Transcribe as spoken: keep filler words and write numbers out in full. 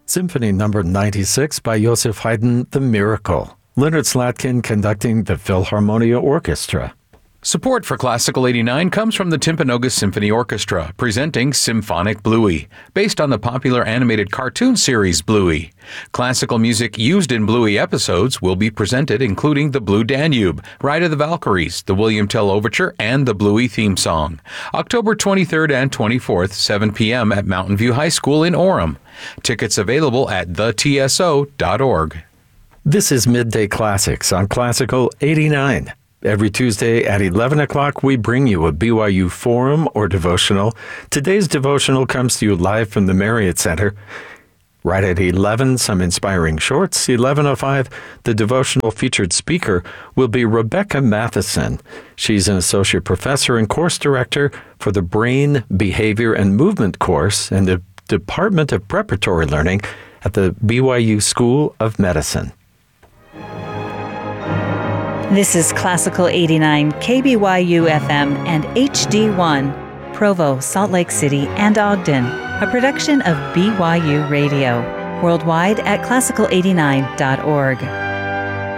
Symphony number ninety-six by Joseph Haydn, The Miracle. Leonard Slatkin conducting the Philharmonia Orchestra. Support for Classical eighty-nine comes from the Timpanogos Symphony Orchestra, presenting Symphonic Bluey, based on the popular animated cartoon series Bluey. Classical music used in Bluey episodes will be presented, including the Blue Danube, Ride of the Valkyries, the William Tell Overture, and the Bluey theme song. October twenty-third and twenty-fourth, seven p.m. at Mountain View High School in Orem. Tickets available at the t s o dot org. This is Midday Classics on Classical eighty-nine. Every Tuesday at eleven o'clock, we bring you a B Y U forum or devotional. Today's devotional comes to you live from the Marriott Center. Right at eleven, some inspiring shorts. eleven oh five, the devotional featured speaker will be Rebecca Matheson. She's an associate professor and course director for the Brain, Behavior, and Movement course in the Department of Preparatory Learning at the B Y U School of Medicine. This is Classical eighty-nine, K B Y U F M and H D one, Provo, Salt Lake City, and Ogden, a production of B Y U Radio. Worldwide at classical eighty-nine dot org.